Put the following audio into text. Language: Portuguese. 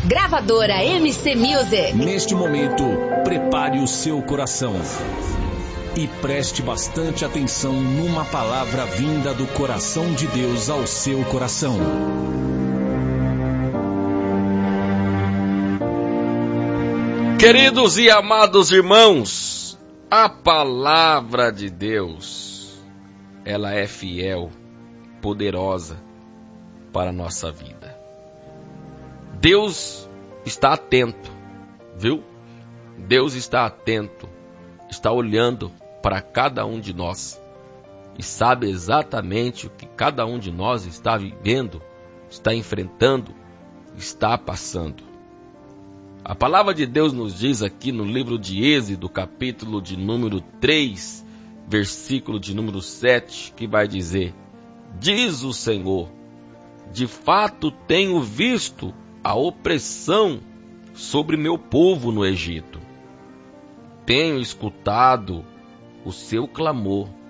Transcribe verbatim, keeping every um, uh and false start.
Gravadora M C Music. Neste momento, prepare o seu coração e preste bastante atenção numa palavra vinda do coração de Deus ao seu coração. Queridos e amados irmãos, a palavra de Deus, ela é fiel, poderosa para a nossa vida. Deus está atento, viu? Deus está atento, está olhando para cada um de nós e sabe exatamente o que cada um de nós está vivendo, está enfrentando, está passando. A palavra de Deus nos diz aqui no livro de Êxodo, capítulo de número três, versículo de número sete, que vai dizer: diz o Senhor, de fato tenho visto a opressão sobre meu povo no Egito. Tenho escutado o seu clamor